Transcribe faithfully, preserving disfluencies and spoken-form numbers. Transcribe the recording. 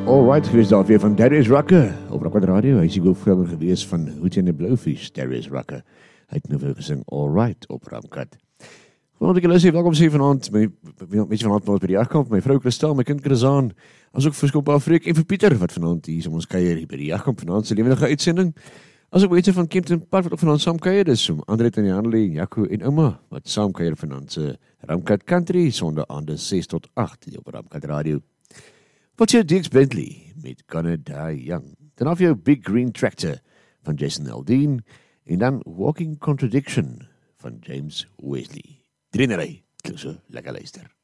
Alright, gewees daar weer van Darius Rucker op Rocket Radio. Hy is die hoofdvrouwer gewees van Hootie and the Blowfish, Darius Rucker. Hy het nou weer gesing Alright op Ramkat. Vanaand ek julle sê, welkom sê vanaand, my, mense vanaand by die jagkamp, my vrou Kristal, my kind Krizaan, as ook vir Skop Afreek en vir Pieter, wat vanaand hier is om ons kuier hier by die jagkamp, vanaand se lewendige uitsending. As ook mense van Kempton Park wat ook vanaand saam kuier, dis om Andret en Janely, Jaco en Ouma, wat saam kuier vanaand se Ramkat Country, sonde aande ses tot agt, hier op Ramkat Radio. Wat jou Dix Bentley met Gonna Die Young. Dan af jou Big Green Tractor van Jason Aldean en dan Walking Contradiction van James Wesley. Drie rij, klink so lekker luister.